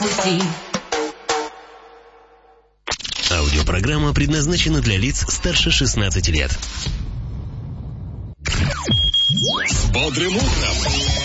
Аудиопрограмма предназначена для лиц старше 16 лет. Бодрым утром!